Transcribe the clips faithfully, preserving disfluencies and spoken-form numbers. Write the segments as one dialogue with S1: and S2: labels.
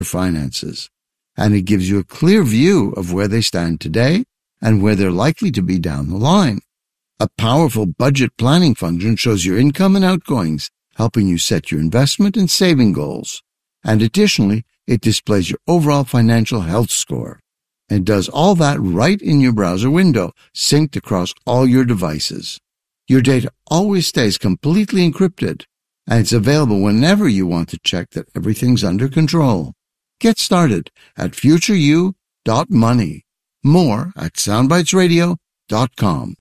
S1: finances. And it gives you a clear view of where they stand today and where they're likely to be down the line. A powerful budget planning function shows your income and outgoings, helping you set your investment and saving goals. And additionally, it displays your overall financial health score. And does all that right in your browser window, synced across all your devices. Your data always stays completely encrypted, and it's available whenever you want to check that everything's under control. Get started at future you dot money. More at soundbites radio dot com.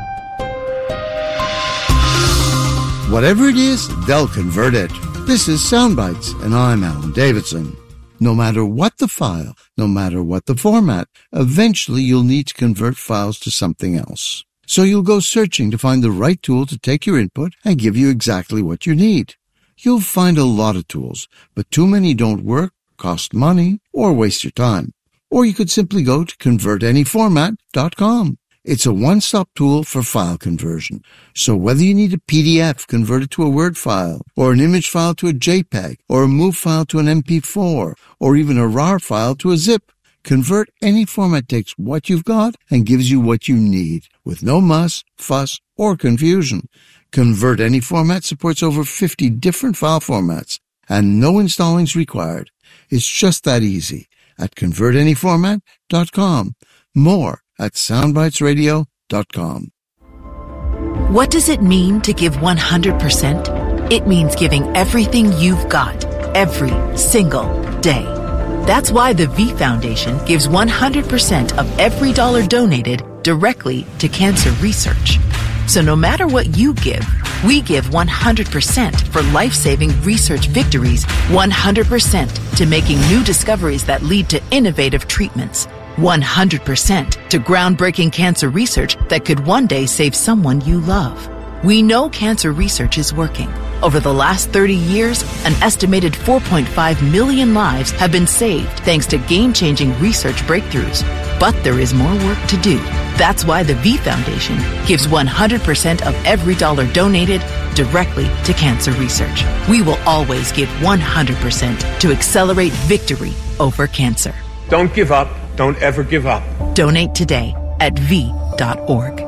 S1: Whatever it is, they'll convert it. This is Soundbites, and I'm Alan Davidson. No matter what the file, no matter what the format, eventually you'll need to convert files to something else. So you'll go searching to find the right tool to take your input and give you exactly what you need. You'll find a lot of tools, but too many don't work, cost money, or waste your time. Or you could simply go to convert any format dot com. It's a one-stop tool for file conversion. So whether you need a P D F converted to a Word file, or an image file to a JPEG, or a MOV file to an M P four, or even a R A R file to a zip, Convert Any Format takes what you've got and gives you what you need, with no muss, fuss, or confusion. Convert Any Format supports over fifty different file formats, and no installing's required. It's just that easy at convert any format dot com. More at soundbites radio dot com.
S2: What does it mean to give one hundred percent? It means giving everything you've got, every single day. That's why the V Foundation gives one hundred percent of every dollar donated directly to cancer research. So no matter what you give, we give one hundred percent for life-saving research victories, one hundred percent to making new discoveries that lead to innovative treatments, one hundred percent to groundbreaking cancer research that could one day save someone you love. We know cancer research is working. Over the last thirty years, an estimated four point five million lives have been saved thanks to game-changing research breakthroughs. But there is more work to do. That's why the V Foundation gives one hundred percent of every dollar donated directly to cancer research. We will always give one hundred percent to accelerate victory over cancer.
S3: Don't give up. Don't ever give up.
S2: Donate today at v dot org.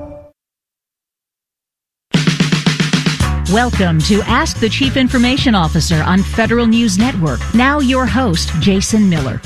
S4: Welcome to Ask the Chief Information Officer on Federal News Network. Now your host, Jason Miller.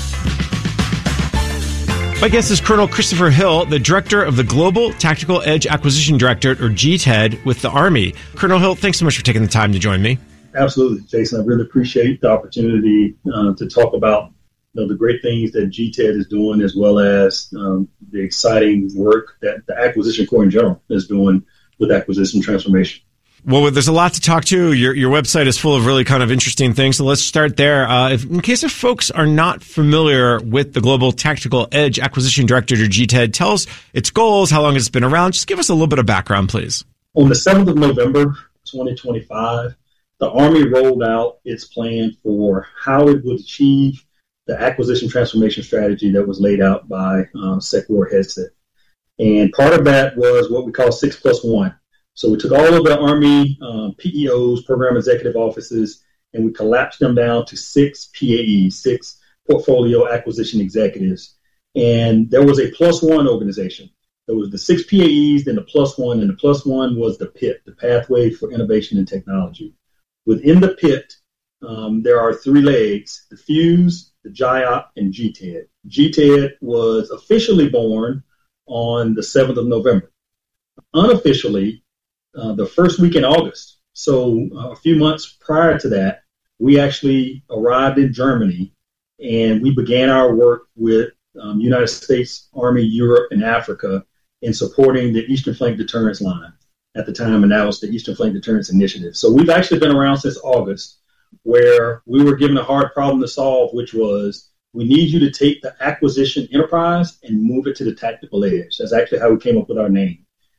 S5: My guest is Colonel Christopher Hill, the Director of the Global Tactical Edge Acquisition Directorate, or G T E D, with the Army. Colonel Hill, thanks so much for taking the time to join me.
S6: Absolutely, Jason. I really appreciate the opportunity uh, to talk about you know, the great things that G T E D is doing, as well as um, the exciting work that the Acquisition Corps in general is doing with acquisition transformation.
S5: Well, there's a lot to talk to. Your your website is full of really kind of interesting things. So let's start there. Uh, if, in case if folks are not familiar with the Global Tactical Edge Acquisition Directorate, or G T E D, tell us its goals, how long it's been around. Just give us a little bit of background, please.
S6: On the seventh of November, twenty twenty-five, the Army rolled out its plan for how it would achieve the acquisition transformation strategy that was laid out by uh, Sec War Hegseth. And part of that was what we call six plus one. So we took all of the Army um, P E Os, program executive offices, and we collapsed them down to six P A Es, six portfolio acquisition executives. And there was a plus one organization. There was the six P A Es, then the plus one, and the plus one was the PIT, the Pathway for Innovation and Technology. Within the PIT, um, there are three legs: the FUSE, the G I O P, and G T E D. G T E D was officially born on the seventh of November. Unofficially, Uh, the first week in August. So uh, a few months prior to that, we actually arrived in Germany, and we began our work with um, United States Army, Europe, and Africa in supporting the Eastern Flank Deterrence Line at the time, and that was the Eastern Flank Deterrence Initiative. So we've actually been around since August, where we were given a hard problem to solve, which was we need you to take the acquisition enterprise and move it to the tactical edge. That's actually how we came up with our name.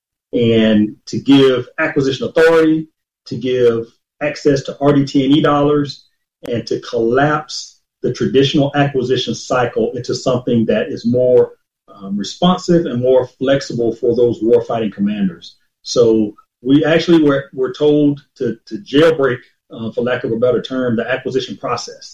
S6: And to give acquisition authority, to give access to R D T and E dollars, and to collapse the traditional acquisition cycle into something that is more um, responsive and more flexible for those warfighting commanders. So we actually were, were told to, to jailbreak, uh, for lack of a better term, the acquisition process.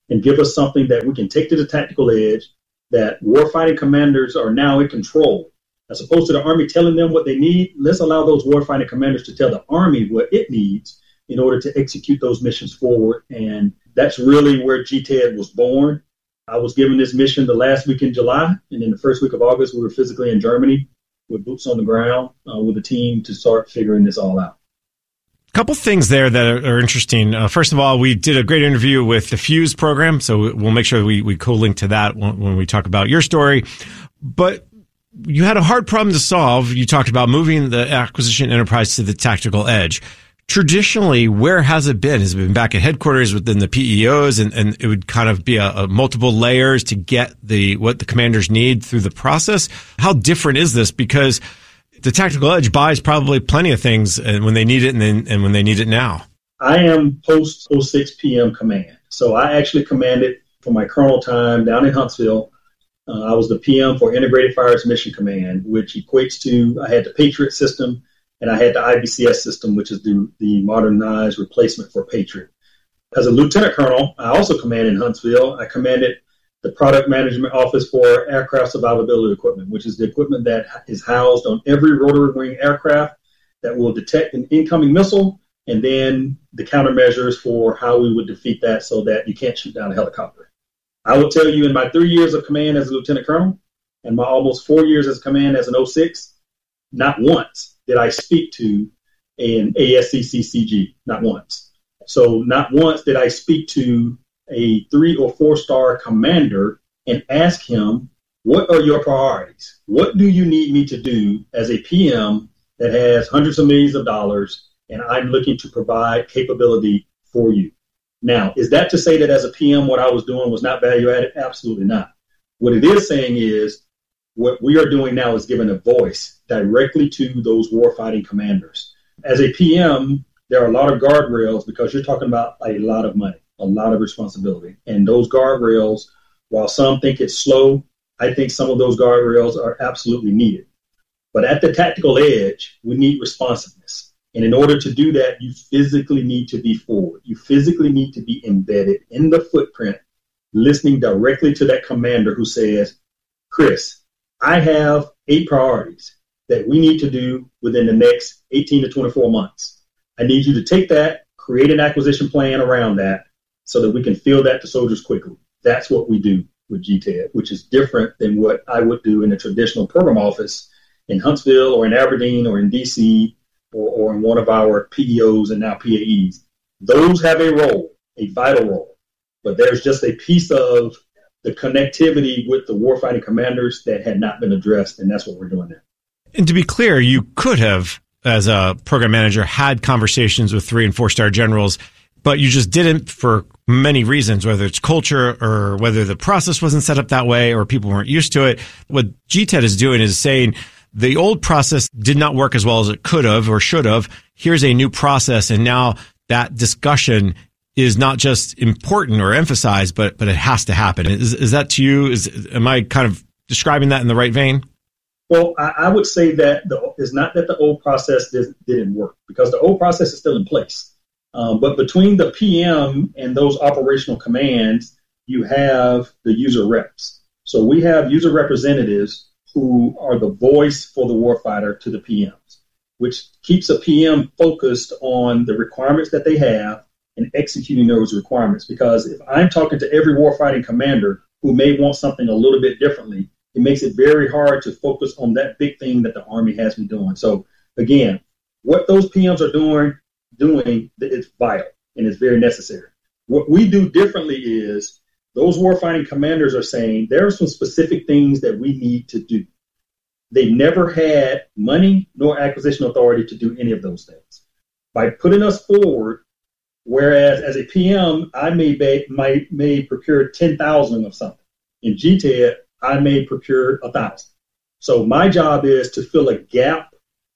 S6: and give us something that we can take to the tactical edge, that warfighting commanders are now in control. As opposed to the Army telling them what they need, let's allow those warfighting commanders to tell the Army what it needs in order to execute those missions forward. And that's really where G T E D was born. I was given this mission the last week in July, and in the first week of August, we were physically in Germany with boots on the ground uh, with a team to start figuring this all out.
S5: Couple things there that are, are interesting. Uh, first of all, we did a great interview with the FUSE program, so we'll make sure we, we co-link to that when, when we talk about your story. But you had a hard problem to solve. You talked about moving the acquisition enterprise to the tactical edge. Traditionally, where has it been? Has it been back at headquarters within the P E Os, and, and it would kind of be a, a multiple layers to get the what the commanders need through the process? How different is this? Because the tactical edge buys probably plenty of things and when they need it and then and when they need it now.
S6: I am post oh six P M command. So I actually commanded for my colonel time down in Huntsville. Uh, I was the P M for Integrated Fires Mission Command, which equates to I had the Patriot system and I had the I B C S system, which is the, the modernized replacement for Patriot. As a lieutenant colonel, I also commanded in Huntsville. I commanded the Product Management Office for Aircraft Survivability Equipment, which is the equipment that is housed on every rotary wing aircraft that will detect an incoming missile, and then the countermeasures for how we would defeat that so that you can't shoot down a helicopter. I will tell you, in my three years of command as a lieutenant colonel and my almost four years as command as an oh six, not once did I speak to an A S C C C G, not once. So not once did I speak to a three or four star commander and ask him, what are your priorities? What do you need me to do as a P M that has hundreds of millions of dollars and I'm looking to provide capability for you? Now, is that to say that as a P M, what I was doing was not value added? Absolutely not. What it is saying is what we are doing now is giving a voice directly to those warfighting commanders. As a P M, there are a lot of guardrails because you're talking about a lot of money, a lot of responsibility. And those guardrails, while some think it's slow, I think some of those guardrails are absolutely needed. But at the tactical edge, we need responsiveness. And in order to do that, you physically need to be forward. You physically need to be embedded in the footprint, listening directly to that commander who says, Chris, I have eight priorities that we need to do within the next eighteen to twenty-four months. I need you to take that, create an acquisition plan around that so that we can fill that to soldiers quickly. That's what we do with G T E D, which is different than what I would do in a traditional program office in Huntsville or in Aberdeen or in D C or, or in one of our P E Os and now P A Es. Those have a role, a vital role, but there's just a piece of the connectivity with the warfighting commanders that had not been addressed, and that's what we're doing now.
S5: And to be clear, you could have, as a program manager, had conversations with three and four star generals, but you just didn't for many reasons, whether it's culture or whether the process wasn't set up that way or people weren't used to it. What G T E D is doing is saying the old process did not work as well as it could have or should have. Here's a new process. And now that discussion is not just important or emphasized, but but it has to happen. Is, is that to you? Is am I kind of describing that in the right vein?
S6: Well, I, I would say that the, it's not that the old process did, didn't work, because the old process is still in place. Um, but between the P M and those operational commands, you have the user reps. So we have user representatives who are the voice for the warfighter to the P Ms, which keeps a P M focused on the requirements that they have and executing those requirements. Because if I'm talking to every warfighting commander who may want something a little bit differently, it makes it very hard to focus on that big thing that the Army has me doing. So again, what those P Ms are doing, doing is vital and it's very necessary. What we do differently is those warfighting commanders are saying there are some specific things that we need to do. They never had money nor acquisition authority to do any of those things. By putting us forward, whereas as a P M, I may be, might, may procure ten thousand of something. In G T E D, I may procure one thousand. So my job is to fill a gap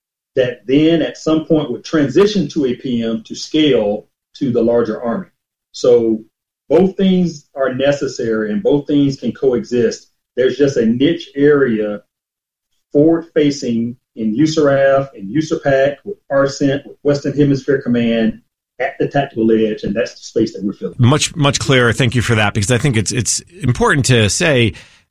S6: that then at some point would transition to a P M to scale to the larger Army. So both things are necessary and both things can coexist. There's just a niche area forward-facing in U S A R A F, in U S A R P A C, with ARCENT, with Western Hemisphere Command, at the tactical edge, and that's the space that we're filling.
S5: Much, much clearer. Thank you for that, because I think it's it's important to say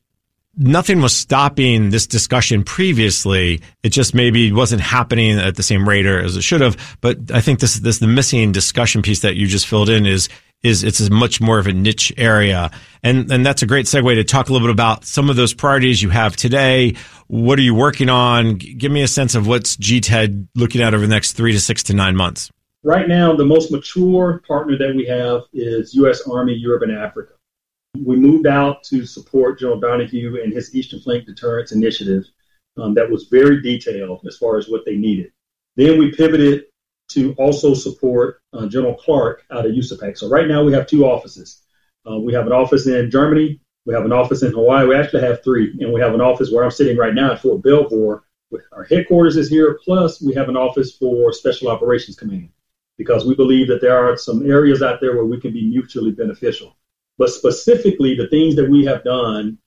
S5: nothing was stopping this discussion previously. It just maybe wasn't happening at the same rate or as it should have. But I think this this the missing discussion piece that you just filled in is is it's a much more of a niche area. And and that's a great segue to talk a little bit about some of those priorities you have today. What are you working on? Give me a sense of what's G T E D looking at over the next three to six to nine months.
S6: Right now, the most mature partner that we have is U S Army Europe and Africa. We moved out to support General Donahue and his Eastern Flank Deterrence Initiative um, that was very detailed as far as what they needed. Then we pivoted to also support uh, General Clark out of U S A P A C. So right now we have two offices. Uh, we have an office in Germany. We have an office in Hawaii. We actually have three. And we have an office where I'm sitting right now at Fort Belvoir. Our headquarters is here. Plus, we have an office for Special Operations Command, because we believe that there are some areas out there where we can be mutually beneficial. But specifically, the things that we have done,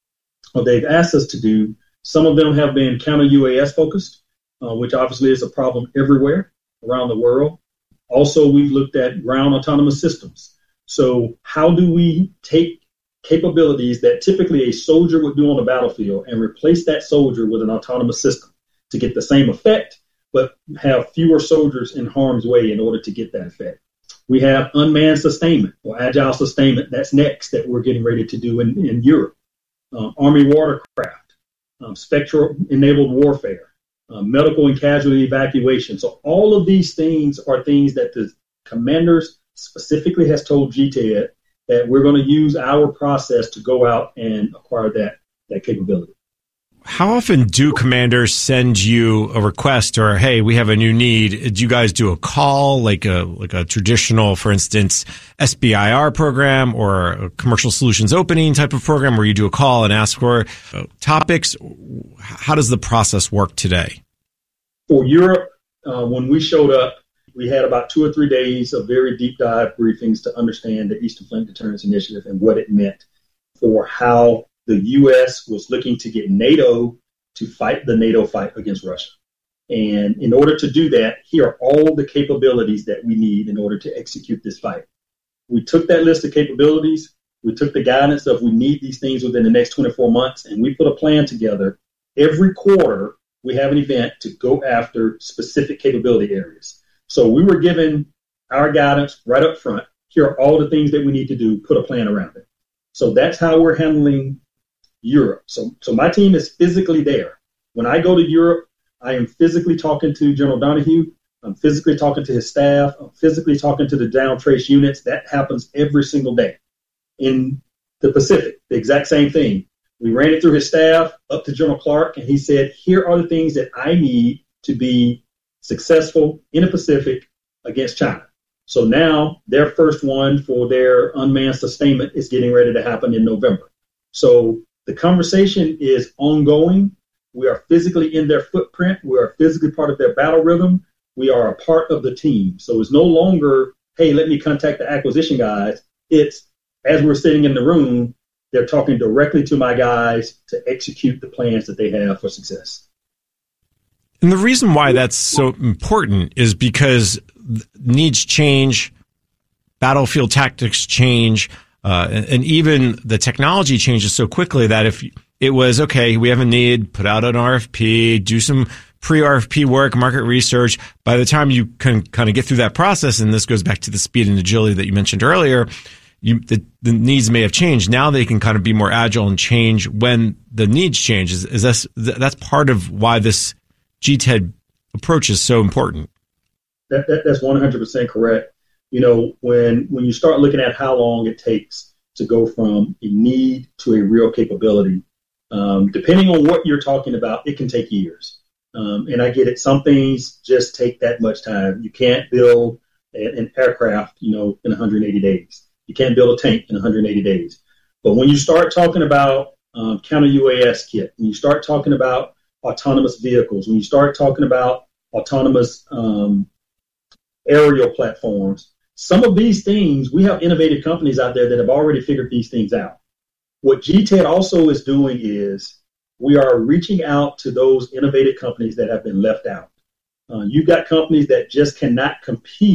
S6: or they've asked us to do, some of them have been counter-U A S focused, uh, which obviously is a problem everywhere around the world. Also, we've looked at ground autonomous systems. So how do we take capabilities that typically a soldier would do on the battlefield and replace that soldier with an autonomous system to get the same effect, but have fewer soldiers in harm's way in order to get that effect? We have unmanned sustainment or agile sustainment. That's next that we're getting ready to do in, in Europe. Um, Army watercraft, um, spectral-enabled warfare, uh, medical and casualty evacuation. So all of these things are things that the commanders specifically has told G T E D that we're going to use our process to go out and acquire that, that capability.
S5: How often do commanders send you a request or, hey, we have a new need? Do you guys do a call, like a like a traditional, for instance, S B I R program or a commercial solutions opening type of program where you do a call and ask for uh, topics? How does the process work today?
S6: For Europe, uh, when we showed up, we had about two or three days of very deep dive briefings to understand the Eastern Flank Deterrence Initiative and what it meant for how the U S was looking to get NATO to fight the NATO fight against Russia. And in order to do that, here are all the capabilities that we need in order to execute this fight. We took that list of capabilities, we took the guidance of we need these things within the next twenty-four months, and we put a plan together. Every quarter, we have an event to go after specific capability areas. So we were given our guidance right up front. Here are all the things that we need to do, put a plan around it. So that's how we're handling Europe. So, so my team is physically there. When I go to Europe, I am physically talking to General Donahue. I'm physically talking to his staff. I'm physically talking to the down trace units. That happens every single day. In the Pacific, the exact same thing. We ran it through his staff up to General Clark, and he said, here are the things that I need to be successful in the Pacific against China. So now their first one for their unmanned sustainment is getting ready to happen in November. So the conversation is ongoing. We are physically in their footprint. We are physically part of their battle rhythm. We are a part of the team. So it's no longer, hey, let me contact the acquisition guys. It's, as we're sitting in the room, they're talking directly to my guys to execute the plans that they have for success.
S5: And the reason why that's so important is because needs change, battlefield tactics change, Uh, and, and even the technology changes so quickly that if it was, okay, we have a need, put out an R F P, do some pre-R F P work, market research, by the time you can kind of get through that process, and this goes back to the speed and agility that you mentioned earlier, you, the, the needs may have changed. Now they can kind of be more agile and change when the needs change. Is, is this, that's part of why this G T E D approach is so important.
S6: That, that, that's one hundred percent correct. You know, when when you start looking at how long it takes to go from a need to a real capability, um, depending on what you're talking about, it can take years. Um, and I get it. Some things just take that much time. You can't build a, an aircraft, you know, in one hundred eighty days. You can't build a tank in one hundred eighty days. But when you start talking about um, counter-U A S kit, when you start talking about autonomous vehicles, when you start talking about autonomous um, aerial platforms, some of these things, we have innovative companies out there that have already figured these things out. What G T E D also is doing is we are reaching out to those innovative companies that have been left out. Uh, you've got companies that just cannot compete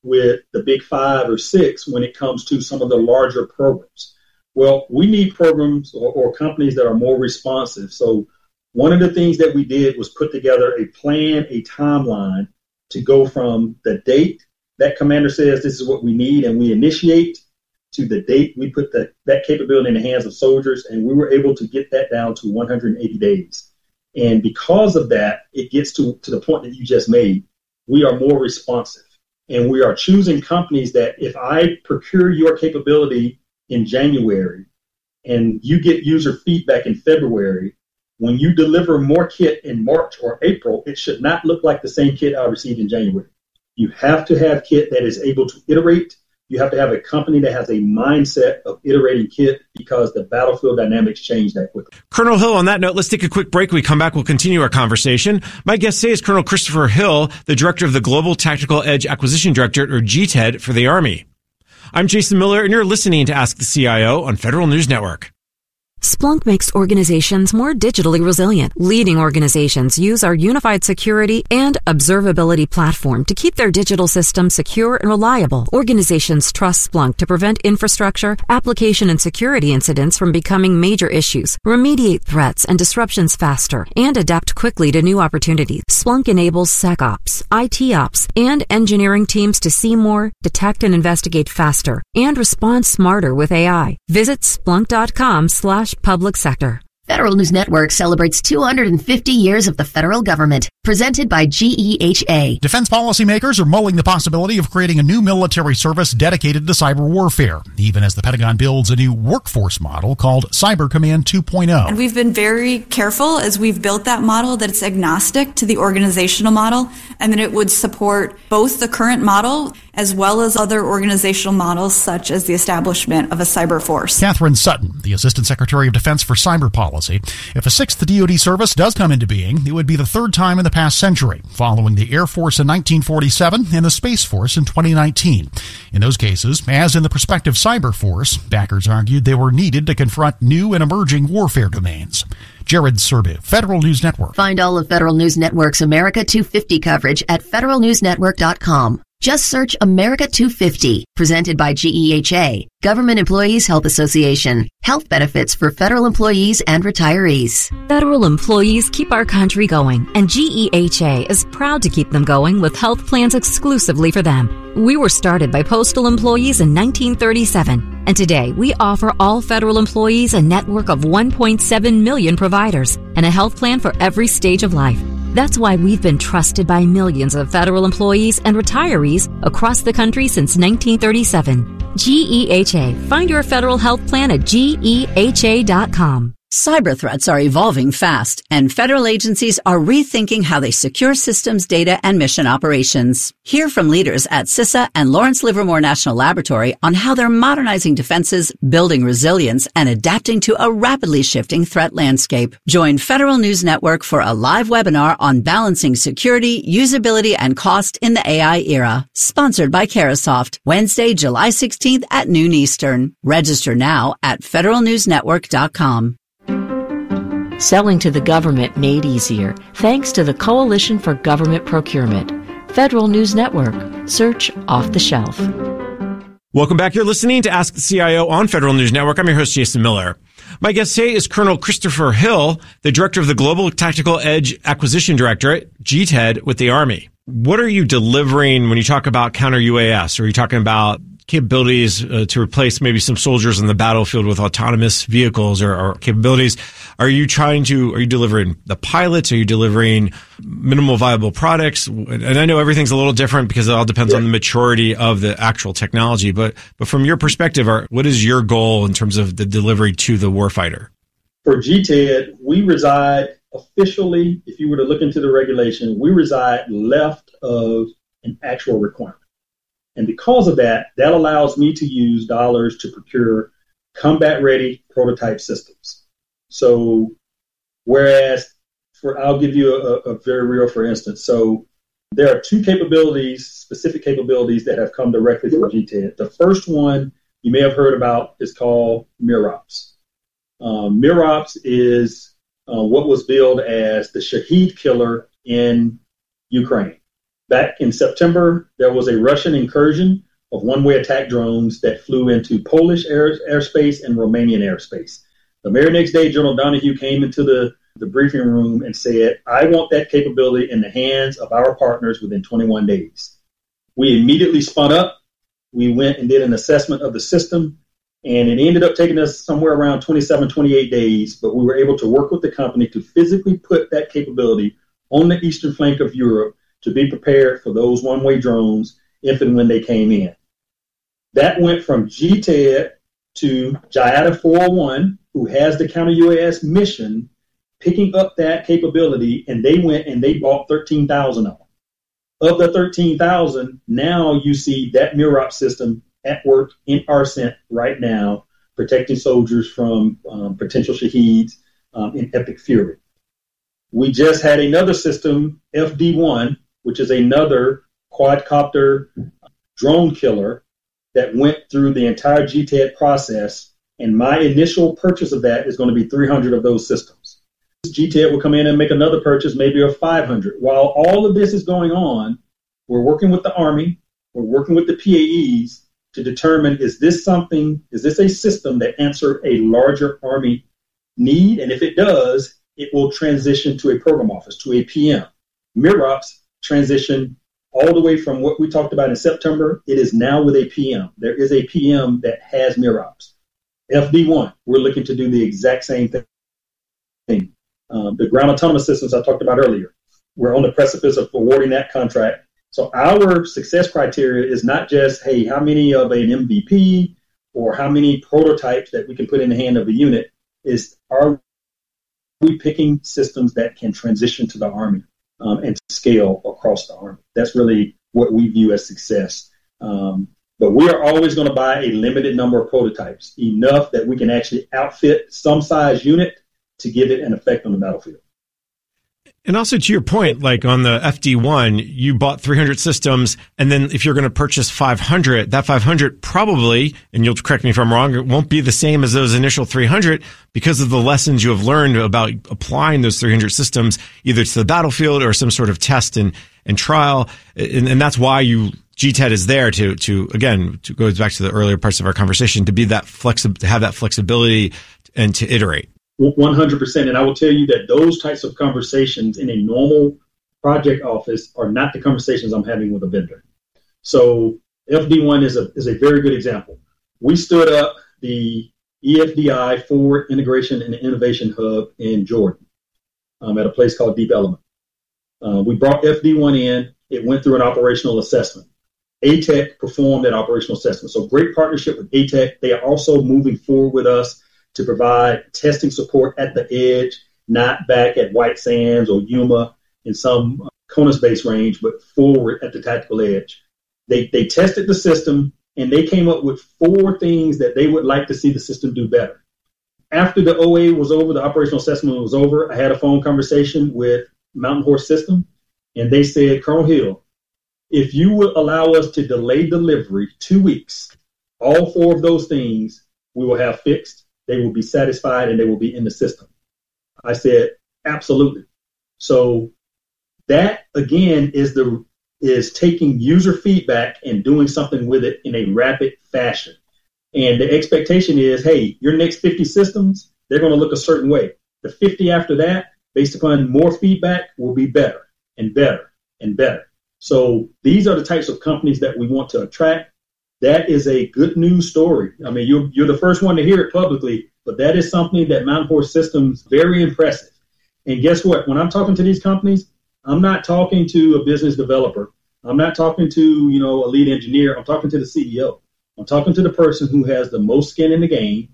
S6: with the big five or six when it comes to some of the larger programs. Well, we need programs or, or companies that are more responsive. So one of the things that we did was put together a plan, a timeline to go from the date that commander says this is what we need and we initiate to the date we put the, that capability in the hands of soldiers. And we were able to get that down to one hundred eighty days. And because of that, it gets to, to the point that you just made. We are more responsive. And we are choosing companies that if I procure your capability in January and you get user feedback in February, when you deliver more kit in March or April, it should not look like the same kit I received in January. You have to have kit that is able to iterate. You have to have a company that has a mindset of iterating kit because the battlefield dynamics change that quickly.
S5: Colonel Hill, on that note, let's take a quick break. When we come back, we'll continue our conversation. My guest today is Colonel Christopher Hill, the Director of the Global Tactical Edge Acquisition Directorate, or G T E D, for the Army. I'm Jason Miller, and you're listening to Ask the C I O on Federal News Network.
S7: Splunk makes organizations more digitally resilient. Leading organizations use our unified security and observability platform to keep their digital systems secure and reliable. Organizations trust Splunk to prevent infrastructure, application, and security incidents from becoming major issues, remediate threats and disruptions faster, and adapt quickly to new opportunities. Splunk enables SecOps, I T Ops, and engineering teams to see more, detect and investigate faster, and respond smarter with A I. Visit splunk.com slash public sector.
S8: Federal News Network celebrates two hundred fifty years of the federal government, presented by G E H A.
S9: Defense policymakers are mulling the possibility of creating a new military service dedicated to cyber warfare, even as the Pentagon builds a new workforce model called Cyber Command two point oh.
S10: And we've been very careful as we've built that model that it's agnostic to the organizational model and that it would support both the current model as well as other organizational models such as the establishment of a cyber force.
S9: Catherine Sutton, the Assistant Secretary of Defense for Cyber Policy. If a sixth D O D service does come into being, it would be the third time in the past century, following the Air Force in nineteen forty-seven and the Space Force in twenty nineteen. In those cases, as in the prospective Cyber Force, backers argued they were needed to confront new and emerging warfare domains. Jared Serbu, Federal News Network.
S8: Find all of Federal News Network's America two fifty coverage at federal news network dot com. Just search America two fifty, presented by G E H A, Government Employees Health Association. Health benefits for federal employees and retirees.
S7: Federal employees keep our country going, and G E H A is proud to keep them going with health plans exclusively for them. We were started by postal employees in nineteen thirty-seven, and today we offer all federal employees a network of one point seven million providers and a health plan for every stage of life. That's why we've been trusted by millions of federal employees and retirees across the country since nineteen thirty-seven. G E H A. Find your federal health plan at G E H A dot com.
S11: Cyber threats are evolving fast, and federal agencies are rethinking how they secure systems, data, and mission operations. Hear from leaders at CISA and Lawrence Livermore National Laboratory on how they're modernizing defenses, building resilience, and adapting to a rapidly shifting threat landscape. Join Federal News Network for a live webinar on balancing security, usability, and cost in the A I era. Sponsored by Carahsoft, Wednesday, July sixteenth at noon Eastern. Register now at federal news network dot com.
S12: Selling to the government made easier thanks to the Coalition for Government Procurement. Federal News Network. Search off the shelf.
S5: Welcome back. You're listening to Ask the C I O on Federal News Network. I'm your host, Jason Miller. My guest today is Colonel Christopher Hill, the Director of the Global Tactical Edge Acquisition Directorate, G T E D, with the Army. What are you delivering when you talk about counter U A S? Are you talking about capabilities uh, to replace maybe some soldiers in the battlefield with autonomous vehicles or, or capabilities? Are you trying to, are you delivering the pilots? Are you delivering minimal viable products? And I know everything's a little different because it all depends on the maturity of the actual technology. But, but from your perspective, are, what is your goal in terms of the delivery to the warfighter?
S6: For G T E D, we reside officially, if you were to look into the regulation, we reside left of an actual requirement. And because of that, that allows me to use dollars to procure combat-ready prototype systems. So whereas, for I'll give you a, a very real, for instance. So there are two capabilities, specific capabilities that have come directly from G T E D. The first one you may have heard about is called MIROPS. Um, MIROPS is uh, what was billed as the Shahed killer in Ukraine. Back in September, there was a Russian incursion of one-way attack drones that flew into Polish air, airspace and Romanian airspace. The very next day, General Donahue came into the, the briefing room and said, I want that capability in the hands of our partners within twenty-one days. We immediately spun up. We went and did an assessment of the system, and it ended up taking us somewhere around twenty-seven, twenty-eight days, but we were able to work with the company to physically put that capability on the eastern flank of Europe to be prepared for those one-way drones if and when they came in. That went from G T E D to Giada four oh one, who has the counter-U A S mission, picking up that capability, and they went and they bought thirteen thousand of them. Of the thirteen thousand, now you see that MIROP system at work in ARCENT right now, protecting soldiers from um, potential shaheeds um, in Epic Fury. We just had another system, F D one, which is another quadcopter drone killer that went through the entire G T E D process, and my initial purchase of that is going to be three hundred of those systems. G T E D will come in and make another purchase, maybe of five hundred. While all of this is going on, we're working with the Army, we're working with the P A Es to determine, is this something, is this a system that answers a larger Army need? And if it does, it will transition to a program office, to a P M. MIROPS transition all the way from what we talked about in September. It is now with a P M. There is a P M that has MIROPS. F D one, we're looking to do the exact same thing. Um, the ground autonomous systems I talked about earlier, we're on the precipice of awarding that contract. So our success criteria is not just, hey, how many of an M V P or how many prototypes that we can put in the hand of a unit, is are we picking systems that can transition to the Army um, and scale across the Army. That's really what we view as success. Um, but we are always going to buy a limited number of prototypes, enough that we can actually outfit some size unit to give it an effect on the battlefield.
S5: And also, to your point, like on the F D one, you bought three hundred systems, and then if you're going to purchase five hundred, that five hundred probably, and you'll correct me if I'm wrong, it won't be the same as those initial three hundred because of the lessons you have learned about applying those three hundred systems either to the battlefield or some sort of test and, and trial. And, and that's why you G T E D is there to, to again, to goes back to the earlier parts of our conversation, to be that flexi- to have that flexibility and to iterate.
S6: one hundred percent. And I will tell you that those types of conversations in a normal project office are not the conversations I'm having with a vendor. So F D one is a is a very good example. We stood up the E F D I, Forward Integration and Innovation Hub in Jordan um, at a place called Deep Element. Uh, we brought F D one in. It went through an operational assessment. A T E C performed that operational assessment. So great partnership with A T E C. They are also moving forward with us to provide testing support at the edge, not back at White Sands or Yuma in some CONUS base range, but forward at the tactical edge. They they tested the system, and they came up with four things that they would like to see the system do better. After the O A was over, the operational assessment was over, I had a phone conversation with Mountain Horse System, and they said, Colonel Hill, if you would allow us to delay delivery two weeks, all four of those things we will have fixed. They will be satisfied and they will be in the system. I said, absolutely. So that, again, is the is taking user feedback and doing something with it in a rapid fashion. And the expectation is, hey, your next fifty systems, they're going to look a certain way. The fifty after that, based upon more feedback, will be better and better and better. So these are the types of companies that we want to attract. That is a good news story. I mean, you're, you're the first one to hear it publicly, but that is something that Mountain Horse Systems, very impressive. And guess what? When I'm talking to these companies, I'm not talking to a business developer. I'm not talking to, you know, a lead engineer. I'm talking to the C E O. I'm talking to the person who has the most skin in the game.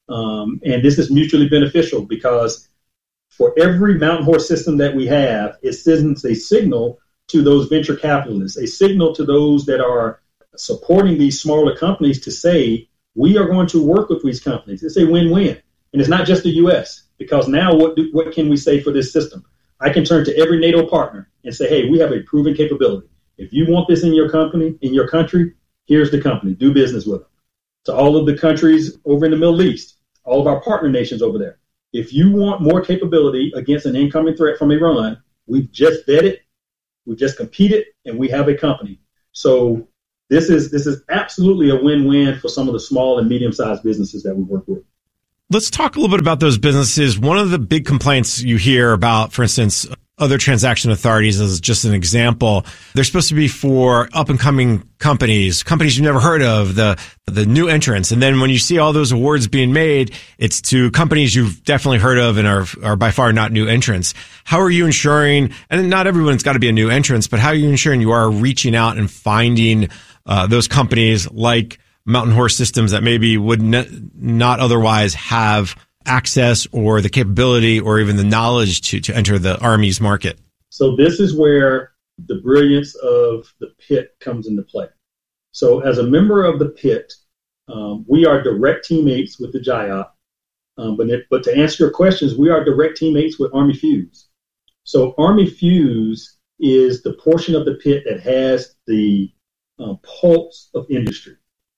S6: Um, and this is mutually beneficial because for every Mountain Horse system that we have, it sends a signal to those venture capitalists, a signal to those that are supporting these smaller companies to say, we are going to work with these companies. It's a win-win. And it's not just the U S, because now what do, what can we say for this system? I can turn to every NATO partner and say, hey, we have a proven capability. If you want this in your company, in your country, here's the company. Do business with them. To all of the countries over in the Middle East, all of our partner nations over there, if you want more capability against an incoming threat from Iran, we've just vetted We just competed, and we have a company. So this is this is absolutely a win-win for some of the small and medium-sized businesses that we work with.
S5: Let's talk a little bit about those businesses. One of the big complaints you hear about, for instance, other transaction authorities as just an example, they're supposed to be for up-and-coming companies, companies you've never heard of, the the new entrants. And then when you see all those awards being made, it's to companies you've definitely heard of and are, are by far not new entrants. How are you ensuring, and not everyone's got to be a new entrant, but how are you ensuring you are reaching out and finding uh, those companies like Mountain Horse Systems that maybe would ne- not otherwise have access or the capability or even the knowledge to, to enter the Army's market?
S6: So this is where the brilliance of the pit comes into play. So as a member of the pit, um, we are direct teammates with the G I O P. Um, but, it, but to answer your questions, we are direct teammates with Army Fuse. So Army Fuse is the portion of the pit that has the uh, pulse of industry.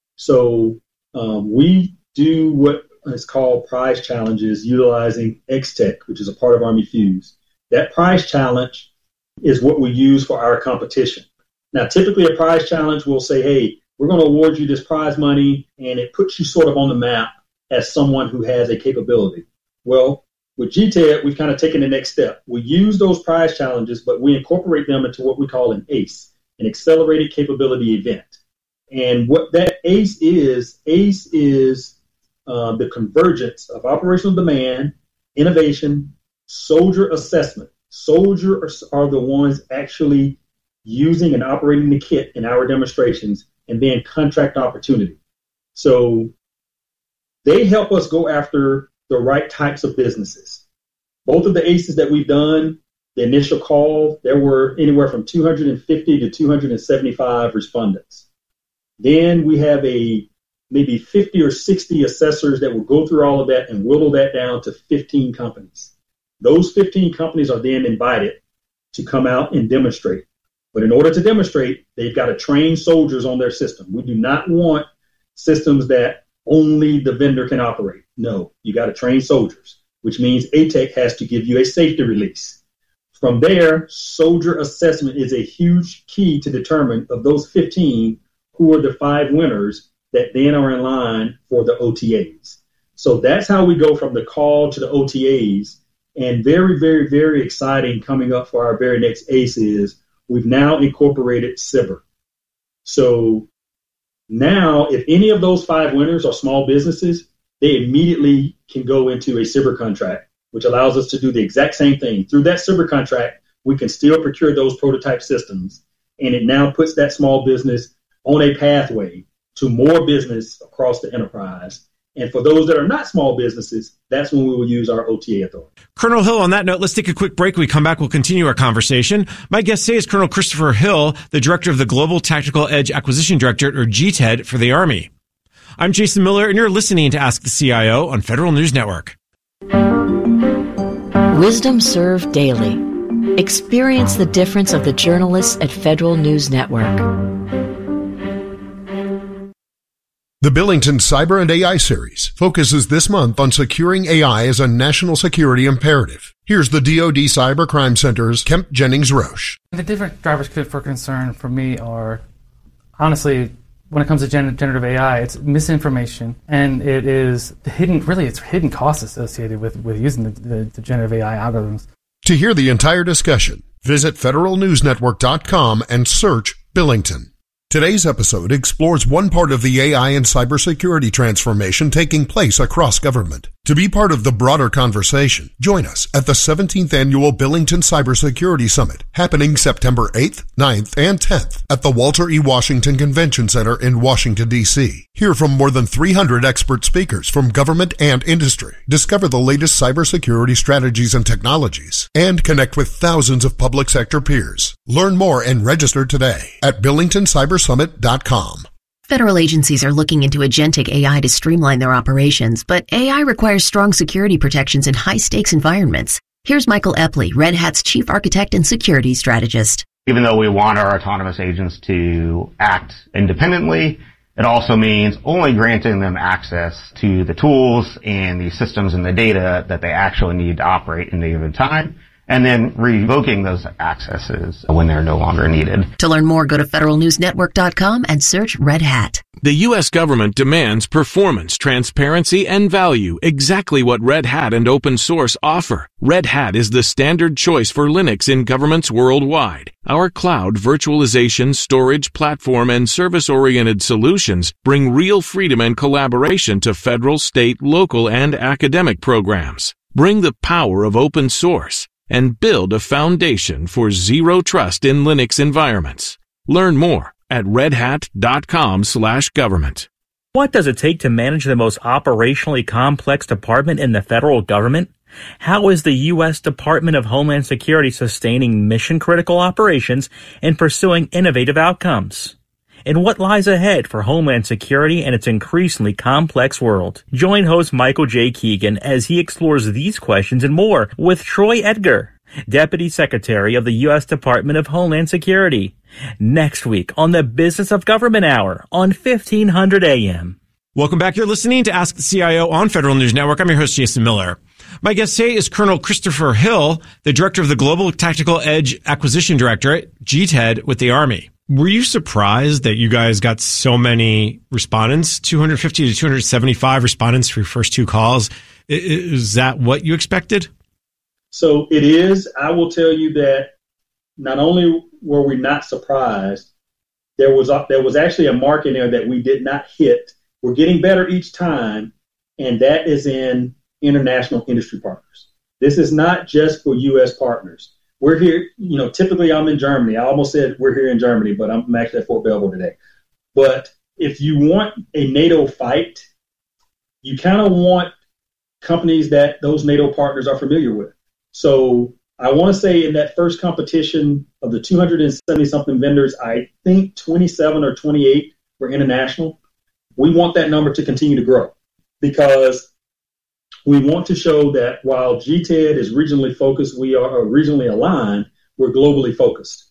S6: So um, we do what is called prize challenges utilizing X-Tech, which is a part of Army Fuse. That prize challenge is what we use for our competition. Now, typically a prize challenge will say, hey, we're going to award you this prize money, and it puts you sort of on the map as someone who has a capability. Well, with G T E D, we've kind of taken the next step. We use those prize challenges, but we incorporate them into what we call an ACE, an Accelerated Capability Event. And what that ACE is, ACE is uh, the convergence of operational demand, innovation, soldier assessment. Soldiers are the ones actually using and operating the kit in our demonstrations, and then contract opportunity. So they help us go after the right types of businesses. Both of the ACEs that we've done, the initial call, there were anywhere from two hundred fifty to two hundred seventy-five respondents. Then we have a maybe fifty or sixty assessors that will go through all of that and whittle that down to fifteen companies. Those fifteen companies are then invited to come out and demonstrate. But in order to demonstrate, they've got to train soldiers on their system. We do not want systems that only the vendor can operate. No, you got to train soldiers, which means A T E C has to give you a safety release. From there, soldier assessment is a huge key to determine of those fifteen who are the five winners that then are in line for the O T As. So that's how we go from the call to the O T As. And very, very, very exciting coming up for our very next ACE is we've now incorporated C Y B R. So now if any of those five winners are small businesses, they immediately can go into a C Y B R contract, which allows us to do the exact same thing. Through that C Y B R contract, we can still procure those prototype systems, and it now puts that small business on a pathway to more business across the enterprise. And for those that are not small businesses, that's when we will use our O T A authority.
S5: Colonel Hill, on that note, let's take a quick break. When we come back, we'll continue our conversation. My guest today is Colonel Christopher Hill, the Director of the Global Tactical Edge Acquisition Directorate, or G T E D, for the Army. I'm Jason Miller, and you're listening to Ask the C I O on Federal News Network.
S12: Wisdom served daily. Experience the difference of the journalists at Federal News Network.
S13: The Billington Cyber and A I series focuses this month on securing A I as a national security imperative. Here's the D O D Cyber Crime Center's Kemp Jennings-Roche.
S14: The different drivers for concern for me are, honestly, when it comes to gen- generative A I, it's misinformation, and it is the hidden, really, it's hidden costs associated with, with using the, the, the generative A I algorithms.
S13: To hear the entire discussion, visit federal news network dot com and search Billington. Today's episode explores one part of the A I and cybersecurity transformation taking place across government. To be part of the broader conversation, join us at the seventeenth Annual Billington Cybersecurity Summit, happening September eighth, ninth, and tenth at the Walter E. Washington Convention Center in Washington, D C Hear from more than three hundred expert speakers from government and industry. Discover the latest cybersecurity strategies and technologies, and connect with thousands of public sector peers. Learn more and register today at billington cyber summit dot com.
S8: Federal agencies are looking into agentic A I to streamline their operations, but A I requires strong security protections in high-stakes environments. Here's Michael Epley, Red Hat's chief architect and security strategist.
S15: Even though we want our autonomous agents to act independently, it also means only granting them access to the tools and the systems and the data that they actually need to operate in a given time. and then revoking those accesses when they're no longer needed.
S8: To learn more, go to federal news network dot com and search Red Hat.
S16: The U S government demands performance, transparency, and value, exactly what Red Hat and open source offer. Red Hat is the standard choice for Linux in governments worldwide. Our cloud, virtualization, storage, platform, and service-oriented solutions bring real freedom and collaboration to federal, state, local, and academic programs. Bring the power of open source and build a foundation for zero trust in Linux environments. Learn more at redhat.com slash government.
S17: What does it take to manage the most operationally complex department in the federal government? How is the U S Department of Homeland Security sustaining mission-critical operations and pursuing innovative outcomes? And what lies ahead for Homeland Security and its increasingly complex world? Join host Michael J. Keegan as he explores these questions and more with Troy Edgar, Deputy Secretary of the U S Department of Homeland Security, next week on the Business of Government Hour on fifteen hundred A M.
S5: Welcome back. You're listening to Ask the C I O on Federal News Network. I'm your host, Jason Miller. My guest today is Colonel Christopher Hill, the Director of the Global Tactical Edge Acquisition Directorate, G T E D, with the Army. Were you surprised that you guys got so many respondents, two hundred fifty to two hundred seventy-five respondents for your first two calls? Is that what you expected?
S6: So it is. I will tell you that not only were we not surprised, there was a, there was actually a mark in there that we did not hit. We're getting better each time, and that is in international industry partners. This is not just for U S partners. We're here, you know, typically I'm in Germany. I almost said we're here in Germany, but I'm actually at Fort Belvoir today. But if you want a NATO fight, you kind of want companies that those NATO partners are familiar with. So I want to say in that first competition of the two hundred seventy something vendors, I think twenty-seven or twenty-eight were international. We want that number to continue to grow because we want to show that while G T E D is regionally focused, we are regionally aligned, we're globally focused.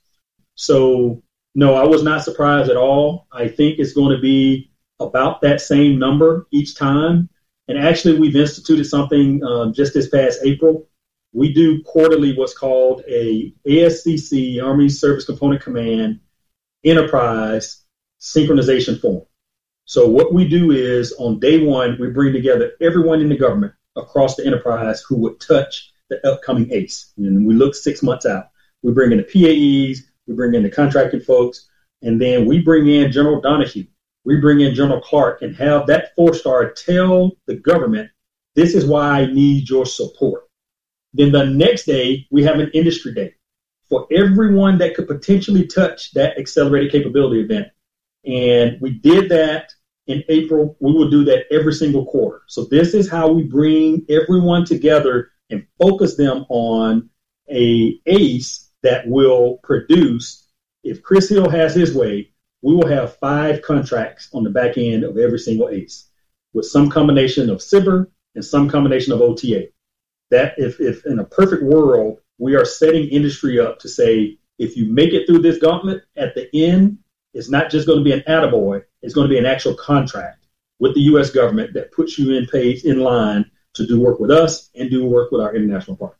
S6: So, no, I was not surprised at all. I think it's going to be about that same number each time. And actually, we've instituted something um, just this past April. We do quarterly what's called a A S C C, Army Service Component Command, Enterprise Synchronization Forum. So what we do is on day one, we bring together everyone in the government across the enterprise who would touch the upcoming A C E. And we look six months out. We bring in the P A Es, we bring in the contracted folks, and then we bring in General Donahue. We bring in General Clark and have that four-star tell the government, this is why I need your support. Then the next day, we have an industry day for everyone that could potentially touch that accelerated capability event. And we did that in April. We will do that every single quarter. So this is how we bring everyone together and focus them on a ACE that will produce, if Chris Hill has his way, we will have five contracts on the back end of every single ACE with some combination of C B R and some combination of O T A. That if, if in a perfect world, we are setting industry up to say, if you make it through this gauntlet at the end, it's not just going to be an attaboy, it's going to be an actual contract with the U S government that puts you in page in line to do work with us and do work with our international partners.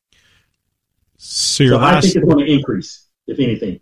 S5: So, your
S6: so
S5: last,
S6: I think it's going to increase, if anything.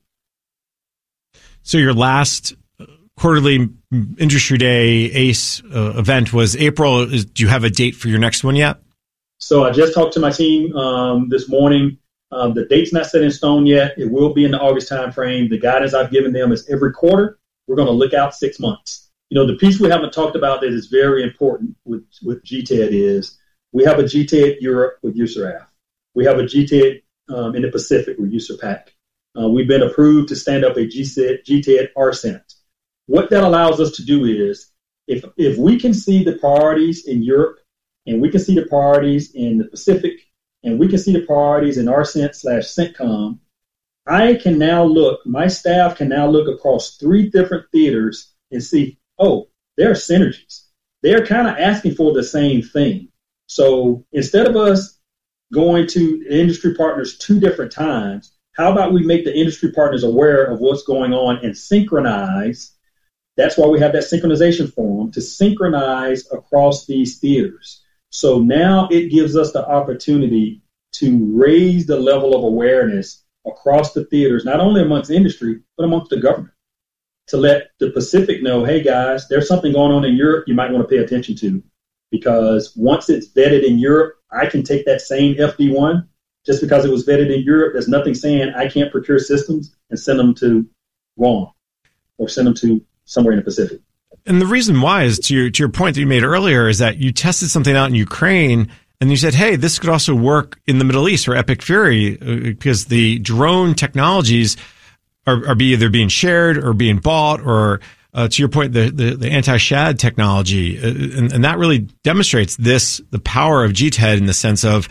S5: So your last quarterly Industry Day ACE uh, event was April. Is, do you have a date for your next one yet?
S6: So I just talked to my team um, this morning. Um, the date's not set in stone yet. It will be in the August timeframe. The guidance I've given them is every quarter, we're going to look out six months. You know, the piece we haven't talked about that is very important with, with G T E D is we have a G T E D Europe with U S A R A F. We have a G T E D um, in the Pacific with U S A R PAC. Uh, we've been approved to stand up a G T E D R C E N T. What that allows us to do is if if we can see the priorities in Europe and we can see the priorities in the Pacific and we can see the priorities in R C E N T slash CENTCOM, I can now look, my staff can now look across three different theaters and see, oh, there are synergies. They're kind of asking for the same thing. So instead of us going to industry partners two different times, how about we make the industry partners aware of what's going on and synchronize? That's why we have that synchronization forum to synchronize across these theaters. So now it gives us the opportunity to raise the level of awareness across the theaters, not only amongst industry, but amongst the government, to let the Pacific know, hey, guys, there's something going on in Europe you might want to pay attention to. Because once it's vetted in Europe, I can take that same F D one. Just because it was vetted in Europe, there's nothing saying I can't procure systems and send them to Guam or send them to somewhere in the Pacific.
S5: And the reason why is to your, to your point that you made earlier is that you tested something out in Ukraine and you said, hey, this could also work in the Middle East for Epic Fury because the drone technologies are, are be either being shared or being bought or, uh, to your point, the, the, the anti-shad technology. And, and that really demonstrates this, the power of G T E D in the sense of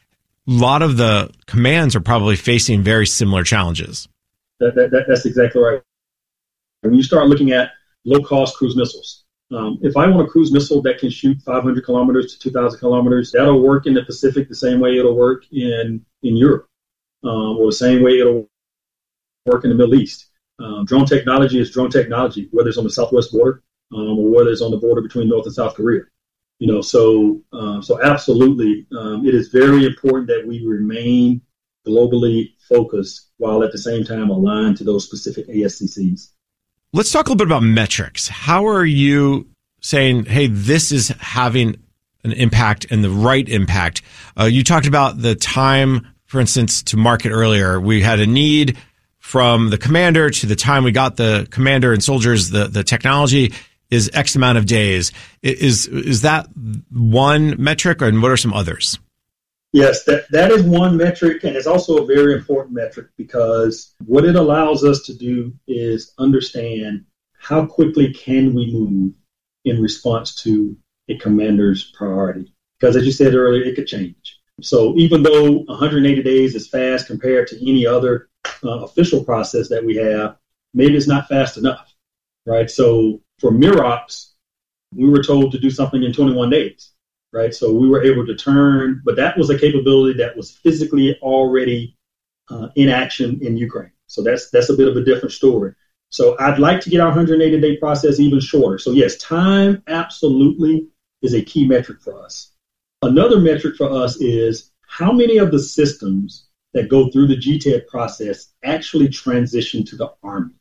S5: a lot of the commands are probably facing very similar challenges.
S6: That, that, that, that's exactly right. When you start looking at low-cost cruise missiles, um, if I want a cruise missile that can shoot five hundred kilometers to two thousand kilometers, that'll work in the Pacific the same way it'll work in, in Europe, um, or the same way it'll work in the Middle East. Um, drone technology is drone technology, whether it's on the southwest border um, or whether it's on the border between North and South Korea. You know, so uh, so absolutely, um, it is very important that we remain globally focused while at the same time aligned to those specific A S C Cs.
S5: Let's talk a little bit about metrics. How are you saying, hey, this is having an impact and the right impact? Uh, you talked about the time, for instance, to market earlier. We had a need from the commander to the time we got the commander and soldiers, the, the technology is X amount of days. Is is that one metric, and what are some others?
S6: Yes, that, that is one metric, and it's also a very important metric because what it allows us to do is understand how quickly can we move in response to a commander's priority. Because as you said earlier, it could change. So even though one hundred eighty days is fast compared to any other uh, official process that we have, maybe it's not fast enough, right? So for MIROPS, we were told to do something in twenty-one days. Right, so we were able to turn, but that was a capability that was physically already uh, in action in Ukraine. So that's that's a bit of a different story. So I'd like to get our one hundred eighty day process even shorter. So yes, time absolutely is a key metric for us. Another metric for us is how many of the systems that go through the G T E D process actually transition to the Army.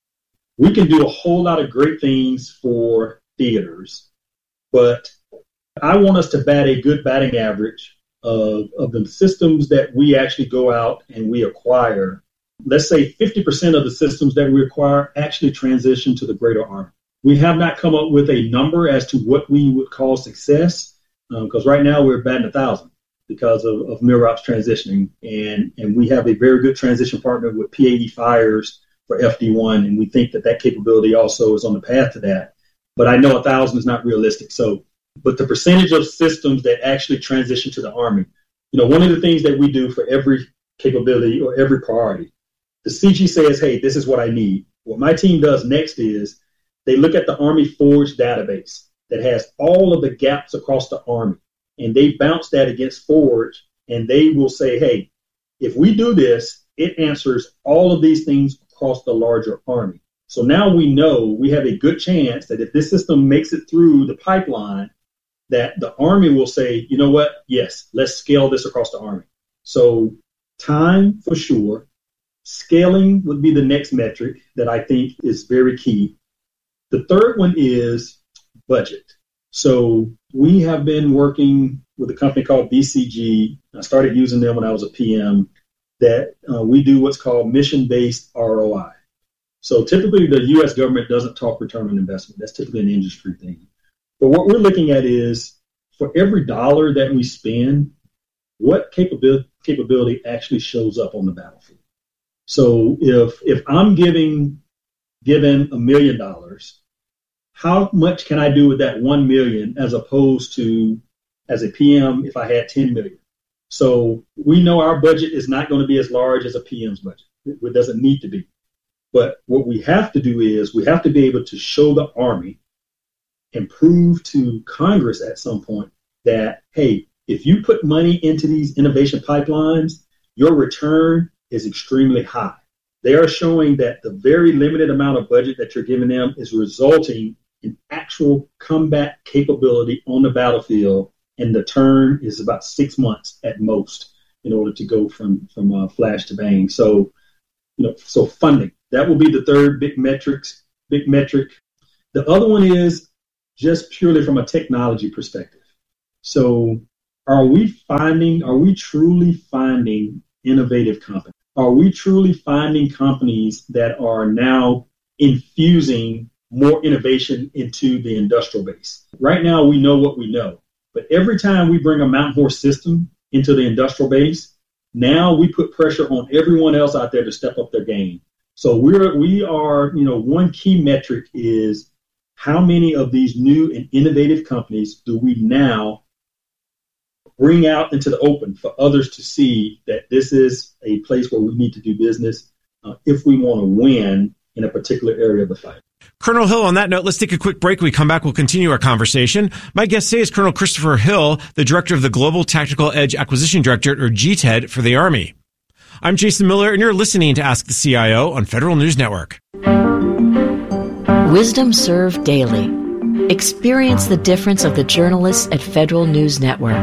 S6: We can do a whole lot of great things for theaters, but I want us to bat a good batting average of, of the systems that we actually go out and we acquire. Let's say fifty percent of the systems that we acquire actually transition to the greater Army. We have not come up with a number as to what we would call success, because um, right now we're batting a thousand because of, of MIROPS transitioning. And, and we have a very good transition partner with P eighty Fires for F D one, and we think that that capability also is on the path to that. But I know a thousand is not realistic. So But the percentage of systems that actually transition to the Army, you know, one of the things that we do for every capability or every priority, the C G says, hey, this is what I need. What my team does next is they look at the Army Forge database that has all of the gaps across the Army, and they bounce that against Forge, and they will say, hey, if we do this, it answers all of these things across the larger Army. So now we know we have a good chance that if this system makes it through the pipeline, that the Army will say, you know what, yes, let's scale this across the Army. So time for sure. Scaling would be the next metric that I think is very key. The third one is budget. So we have been working with a company called B C G. I started using them when I was a P M, that uh, we do what's called mission-based R O I. So typically the U S government doesn't talk return on investment. That's typically an industry thing. But what we're looking at is for every dollar that we spend, what capability capability actually shows up on the battlefield. So if if I'm giving given a million dollars, how much can I do with that one million as opposed to as a P M if I had ten million? So we know our budget is not going to be as large as a P M's budget. It doesn't need to be. But what we have to do is we have to be able to show the Army and prove to Congress at some point that, hey, if you put money into these innovation pipelines, your return is extremely high. They are showing that the very limited amount of budget that you're giving them is resulting in actual combat capability on the battlefield, and the turn is about six months at most. in order to go from from uh, flash to bang. So, you know, so funding, that will be the third big metrics, big metric. The other one is just purely from a technology perspective. So are we finding, are we truly finding innovative companies? Are we truly finding companies that are now infusing more innovation into the industrial base? Right now, we know what we know, but every time we bring a Mountain Horse system into the industrial base, now we put pressure on everyone else out there to step up their game. So we're, we are, you know, one key metric is how many of these new and innovative companies do we now bring out into the open for others to see that this is a place where we need to do business uh, if we want to win in a particular area of the fight.
S5: Colonel Hill, on that note, let's take a quick break. When we come back, we'll continue our conversation. My guest today is Colonel Christopher Hill, the director of the Global Tactical Edge Acquisition Directorate, or G T E D, for the Army. I'm Jason Miller, and you're listening to Ask the C I O on Federal News Network.
S12: Wisdom served daily. Experience the difference of the journalists at Federal News Network.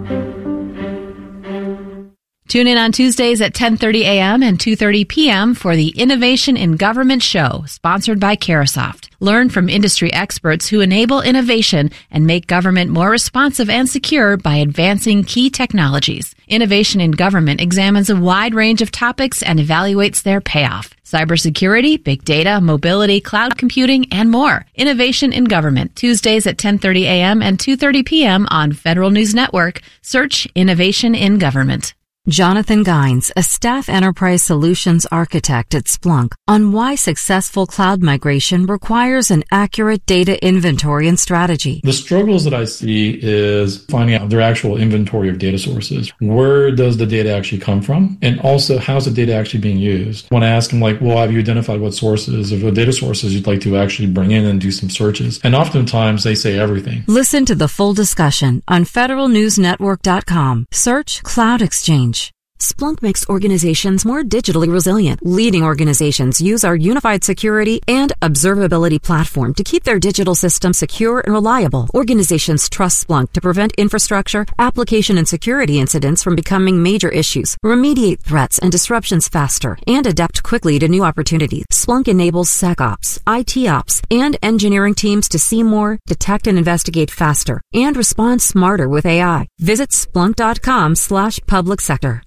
S18: Tune in on Tuesdays at ten thirty a.m. and two thirty p.m. for the Innovation in Government Show, sponsored by Carahsoft. Learn from industry experts who enable innovation and make government more responsive and secure by advancing key technologies. Innovation in Government examines a wide range of topics and evaluates their payoff. Cybersecurity, big data, mobility, cloud computing, and more. Innovation in Government, Tuesdays at ten thirty a.m. and two thirty p.m. on Federal News Network. Search Innovation in Government.
S7: Jonathan Gines, a staff enterprise solutions architect at Splunk, on why successful cloud migration requires an accurate data inventory and strategy.
S19: The struggles that I see is finding out their actual inventory of data sources. Where does the data actually come from? And also, how's the data actually being used? When I ask them, like, well, have you identified what sources of what data sources you'd like to actually bring in and do some searches? And oftentimes they say everything.
S7: Listen to the full discussion on federal news network dot com. Search Cloud Exchange. Splunk makes organizations more digitally resilient. Leading organizations use our unified security and observability platform to keep their digital systems secure and reliable. Organizations trust Splunk to prevent infrastructure, application, and security incidents from becoming major issues, remediate threats and disruptions faster, and adapt quickly to new opportunities. Splunk enables SecOps, I T Ops, and engineering teams to see more, detect and investigate faster, and respond smarter with A I. Visit splunk.com slash public sector.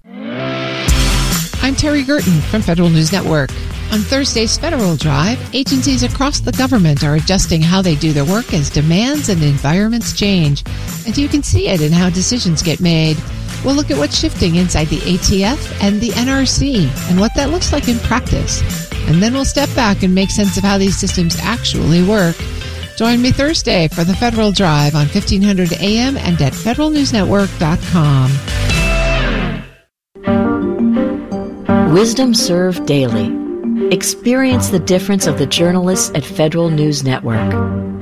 S20: I'm Terry Gerton from Federal News Network. On Thursday's Federal Drive, agencies across the government are adjusting how they do their work as demands and environments change. And you can see it in how decisions get made. We'll look at what's shifting inside the A T F and the N R C and what that looks like in practice. And then we'll step back and make sense of how these systems actually work. Join me Thursday for the Federal Drive on fifteen hundred A M and at federal news network dot com.
S12: Wisdom served daily. Experience the difference of the journalists at Federal News Network.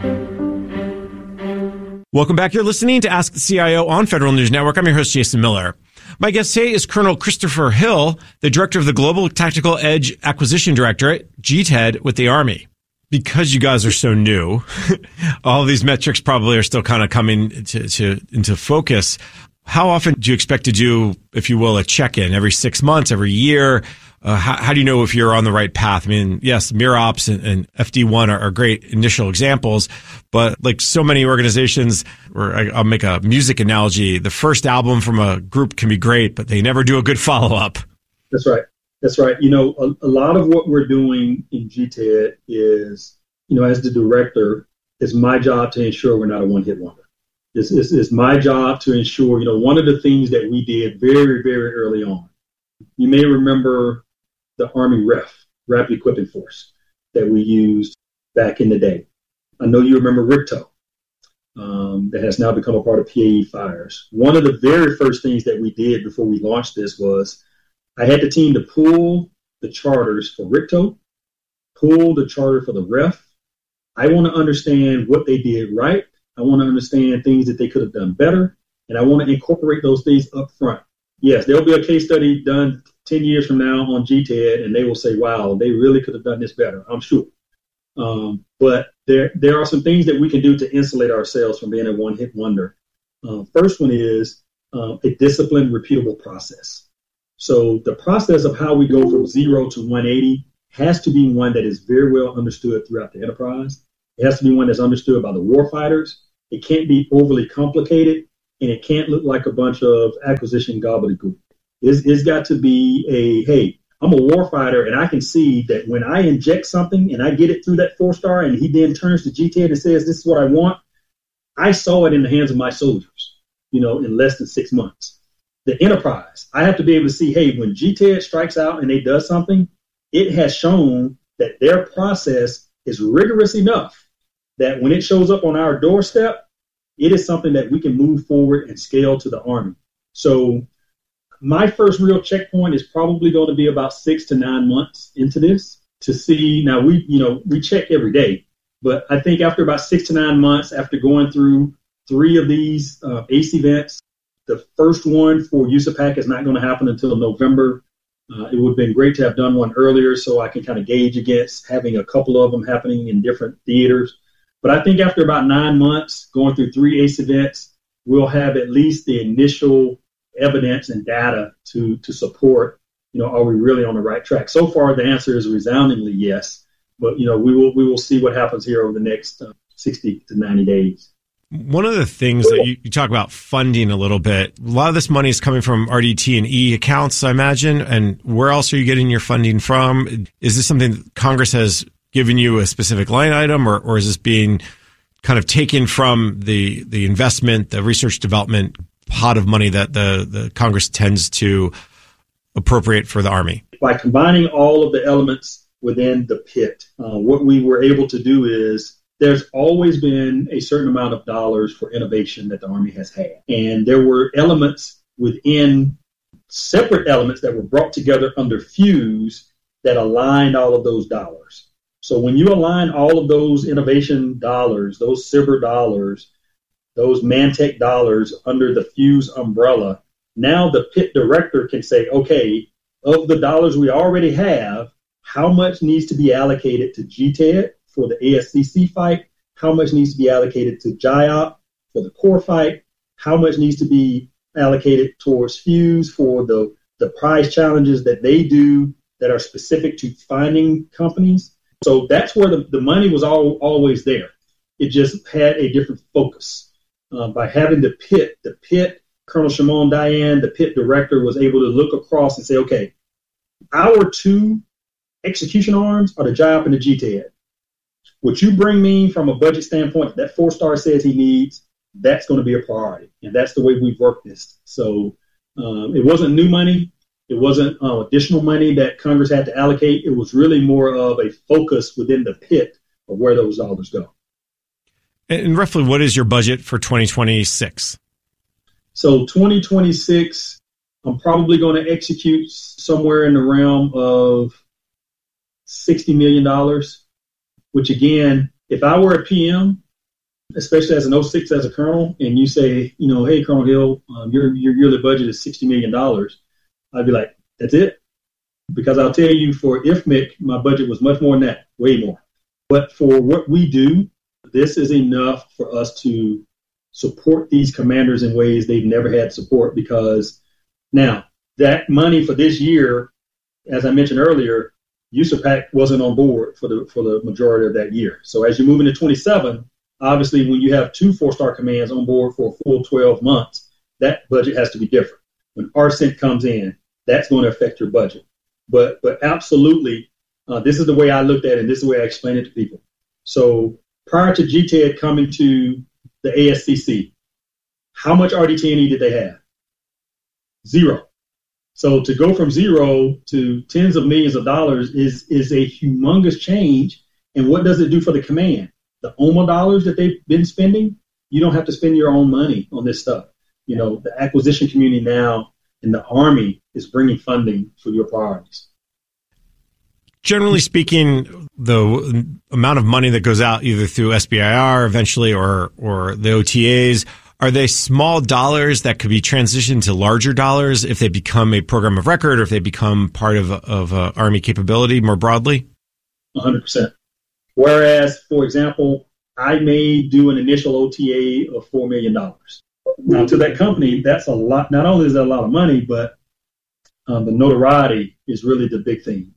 S5: Welcome back. You're listening to Ask the C I O on Federal News Network. I'm your host, Jason Miller. My guest today is Colonel Christopher Hill, the director of the Global Tactical Edge Acquisition Directorate, G T E D, with the Army. Because you guys are so new, all of these metrics probably are still kind of coming to, to, into focus. How often do you expect to do, if you will, a check-in? Every six months, every year? Uh, how, how do you know if you're on the right path? I mean, yes, MirOps and, and F D one are, are great initial examples, but like so many organizations, or I, I'll make a music analogy, the first album from a group can be great, but they never do a good follow-up.
S6: That's right. That's right. You know, a, a lot of what we're doing in G T E D is, you know, as the director, it's my job to ensure we're not a one-hit wonder. It's, it's, it's my job to ensure, you know, one of the things that we did very, very early on, you may remember the Army R E F, Rapid Equipping Force, that we used back in the day. I know you remember R I C T O, um, that has now become a part of P A E Fires. One of the very first things that we did before we launched this was I had the team to pull the charters for R I C T O, pull the charter for the R E F. I want to understand what they did right. I want to understand things that they could have done better, and I want to incorporate those things up front. Yes, there'll be a case study done ten years from now on G T E D, and they will say, wow, they really could have done this better, I'm sure. Um, but there there are some things that we can do to insulate ourselves from being a one-hit wonder. Uh, first one is uh, a disciplined, repeatable process. So the process of how we go from zero to one eighty has to be one that is very well understood throughout the enterprise. It has to be one that's understood by the warfighters. It can't be overly complicated, and it can't look like a bunch of acquisition gobbledygook. It's, it's got to be a, hey, I'm a warfighter, and I can see that when I inject something and I get it through that four-star and he then turns to G TED and says, this is what I want, I saw it in the hands of my soldiers, you know, in less than six months. The enterprise, I have to be able to see, hey, when G TED strikes out and they does something, it has shown that their process is rigorous enough that when it shows up on our doorstep, it is something that we can move forward and scale to the Army. So my first real checkpoint is probably going to be about six to nine months into this to see. Now, we, you know, we check every day, but I think after about six to nine months, after going through three of these uh, A C E events, the first one for U S A P A C is not going to happen until November. Uh, it would have been great to have done one earlier so I can kind of gauge against having a couple of them happening in different theaters. But I think after about nine months, going through three A C E events, we'll have at least the initial evidence and data to to support, you know, are we really on the right track? So far, the answer is resoundingly yes. But, you know, we will we will see what happens here over the next uh, sixty to ninety days.
S5: One of the things that you, you talk about funding a little bit, a lot of this money is coming from R D T and E accounts, I imagine. And where else are you getting your funding from? Is this something that Congress has given you a specific line item, or, or is this being kind of taken from the, the investment, the research development pot of money that the, the Congress tends to appropriate for the Army?
S6: By combining all of the elements within the pit, uh, what we were able to do is there's always been a certain amount of dollars for innovation that the Army has had. And there were elements within separate elements that were brought together under FUSE that aligned all of those dollars. So when you align all of those innovation dollars, those SBIR dollars, those Mantech dollars under the FUSE umbrella, now the pit director can say, okay, of the dollars we already have, how much needs to be allocated to G TED for the A S C C fight? How much needs to be allocated to G I O P for the core fight? How much needs to be allocated towards FUSE for the, the prize challenges that they do that are specific to finding companies? So that's where the, the money was all, always there. It just had a different focus. Uh, by having the pit, the pit, Colonel Shimon Dayan, the pit director, was able to look across and say, okay, our two execution arms are the G I O P and the G TED. What you bring me from a budget standpoint, that four-star says he needs, that's going to be a priority. And that's the way we've worked this. So um, it wasn't new money. It wasn't uh, additional money that Congress had to allocate. It was really more of a focus within the pit of where those dollars go.
S5: And roughly, what is your budget for twenty twenty-six?
S6: So twenty twenty-six, I'm probably going to execute somewhere in the realm of sixty million dollars, which again, if I were a P M, especially as an oh six as a colonel, and you say, you know, hey, Colonel Hill, um, your, your yearly budget is sixty million dollars, I'd be like, that's it. Because I'll tell you, for I F M I C, my budget was much more than that, way more. But for what we do, this is enough for us to support these commanders in ways they've never had support. Because now, that money for this year, as I mentioned earlier, U S A P A C wasn't on board for the for the majority of that year. So as you move into twenty-seven, obviously when you have two four-star commands on board for a full twelve months, that budget has to be different. When R C E N T comes in, that's going to affect your budget. But but absolutely, uh, this is the way I looked at it, and this is the way I explain it to people. So prior to G TED coming to the A S C C, how much R D T and E did they have? Zero. So to go from zero to tens of millions of dollars is is a humongous change. And what does it do for the command? The O M A dollars that they've been spending, you don't have to spend your own money on this stuff. You know, the acquisition community now and the Army is bringing funding for your priorities.
S5: Generally speaking, the amount of money that goes out either through S B I R eventually or or the O T As, are they small dollars that could be transitioned to larger dollars if they become a program of record or if they become part of of uh, Army capability more broadly?
S6: one hundred percent. Whereas, for example, I may do an initial O T A of four million dollars. now to that company, that's a lot. Not only is that a lot of money, but um, the notoriety is really the big thing.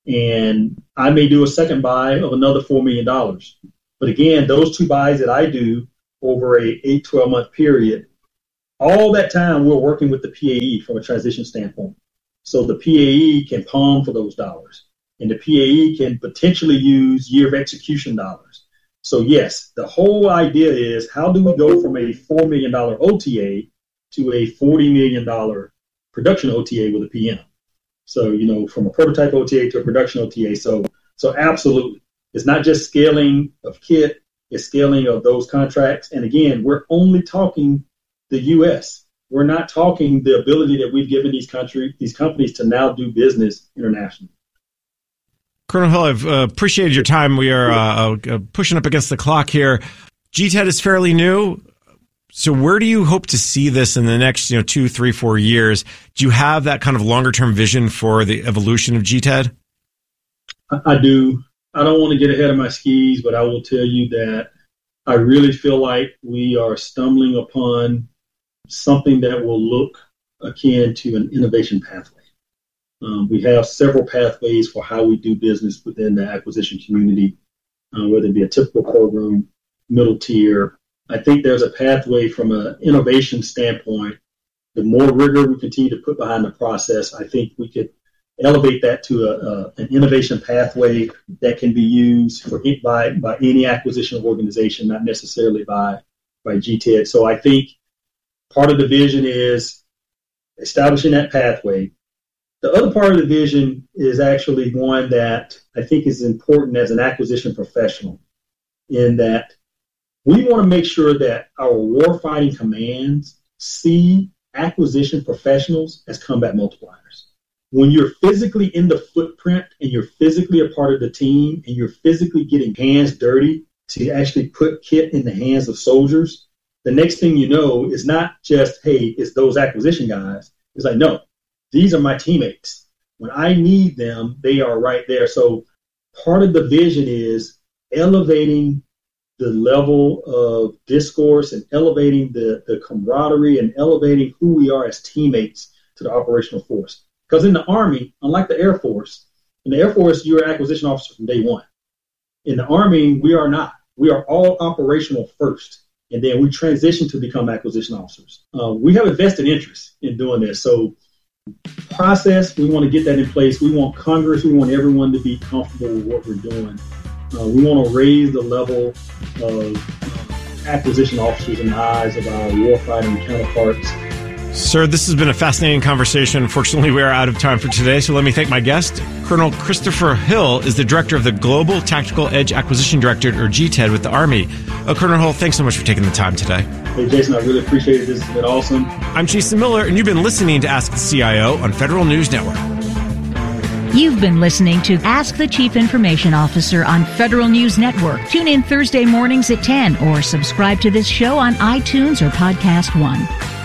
S6: And I may do a second buy of another four million dollars. But again, those two buys that I do over a eight, twelve month period, all that time we're working with the P A E from a transition standpoint. So the P A E can palm for those dollars, and the P A E can potentially use year of execution dollars. So yes, the whole idea is, how do we go from a four million dollars O T A to a forty million dollars production O T A with a P M? So, you know, from a prototype O T A to a production O T A. So, so absolutely. It's not just scaling of kit, it's scaling of those contracts. And again, we're only talking the U S. We're not talking the ability that we've given these country, these companies to now do business internationally.
S5: Colonel Hill, I've uh, appreciated your time. We are uh, uh, pushing up against the clock here. G TED is fairly new. So where do you hope to see this in the next, you know, two, three, four years? Do you have that kind of longer term vision for the evolution of G TED?
S6: I, I do. I don't want to get ahead of my skis, but I will tell you that I really feel like we are stumbling upon something that will look akin to an innovation pathway. Um, we have several pathways for how we do business within the acquisition community, uh, whether it be a typical program, middle tier. I think there's a pathway from an innovation standpoint. The more rigor we continue to put behind the process, I think we could elevate that to a, a, an innovation pathway that can be used for by by any acquisition organization, not necessarily by by G TED. So I think part of the vision is establishing that pathway. The other part of the vision is actually one that I think is important as an acquisition professional, in that we want to make sure that our warfighting commands see acquisition professionals as combat multipliers. When you're physically in the footprint and you're physically a part of the team and you're physically getting hands dirty to actually put kit in the hands of soldiers, the next thing you know is not just, hey, it's those acquisition guys. It's like, no, these are my teammates. When I need them, they are right there. So part of the vision is elevating the level of discourse and elevating the, the camaraderie and elevating who we are as teammates to the operational force. Because in the Army, unlike the Air Force, in the Air Force, you're an acquisition officer from day one. In the Army, we are not. We are all operational first, and then we transition to become acquisition officers. Uh, we have a vested interest in doing this. So process, we want to get that in place. We want Congress, we want everyone to be comfortable with what we're doing. Uh, we want to raise the level of acquisition officers in the eyes of our warfighting counterparts.
S5: Sir, this has been a fascinating conversation. Unfortunately, we are out of time for today, so let me thank my guest. Colonel Christopher Hill is the director of the Global Tactical Edge Acquisition Directorate, or G TED, with the Army. Uh, Colonel Hill, thanks so much for taking the time today.
S6: Hey, Jason, I really appreciate it. This has been awesome.
S5: I'm Jason Miller, and you've been listening to Ask the C I O on Federal News Network.
S4: You've been listening to Ask the Chief Information Officer on Federal News Network. Tune in Thursday mornings at ten or subscribe to this show on iTunes or Podcast One.